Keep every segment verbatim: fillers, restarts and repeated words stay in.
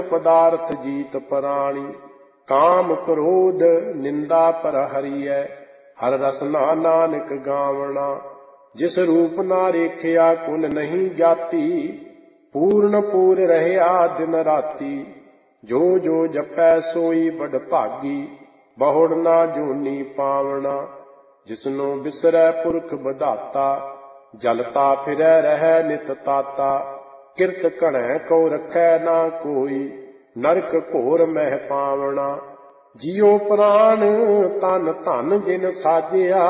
पदार्थ जीत प्राणी। काम क्रोध निंदा पर हरिय, हर रसना नानक गावना। जिस रूप ना रेखिया कुल नहीं जाती, पूर्ण पूर रहया दिन राती। जो जो जपै सोई बड़ भागी, बहुड़ ना जोनी पावना। जिसनो बिसरै पुरख बधाता, जलता फिरै रहै नित ताता। किरत घणै को रखै ना कोई, नरक घोर मह पावना। जियो प्राण तन धन जिन साजिया,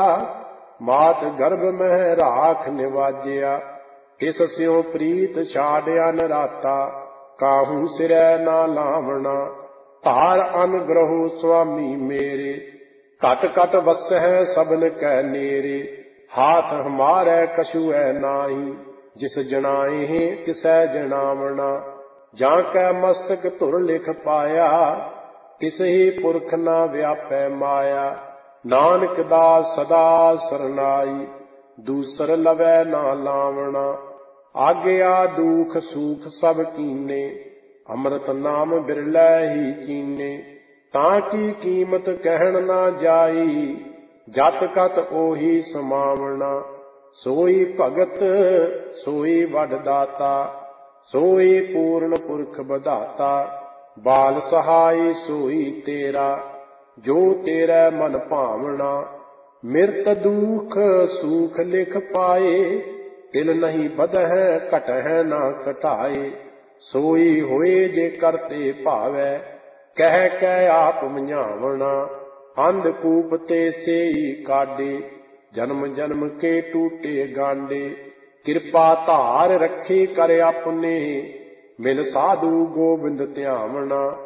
मात गर्भ मह राख निवाजिया। तिस स्यों प्रीत छाड़िया नराता, काहू सिरै ना लावना। धार अनुग्रहो स्वामी मेरे, कट कट वसै सबन कै नेरे। हाथ हमारे कछु है नाई, जिस जनाए तिसै जनावना। जाकै मस्तक धुर लिख पाया, तिस ही पुरख ना व्यापै माया। नानक दास सदा सरनाई, दूसर लवै ना लावना। आज्ञा दुख सुख सब कीने, अमृत नाम बिरलै ही चीने। ताकी कीमत कहन ना जाई, जत कत ओही समावना। सोई भगत सोई वडदाता, सोई पूर्ण पुरख बधाता। बाल सहाय सोई तेरा, जो तेरै मन भावना। मिरत दुख सुख लिख पाए, तिल नहीं बधै घटै ना घटाए। सोई होए जे करते भावै, कह कै आप मझावना। अंधकूप ते सेई काडे, जन्म जन्म के टूटे गांडे। कृपा धार रखे कर अपने, मिल साधु गोबिंद ध्यावना।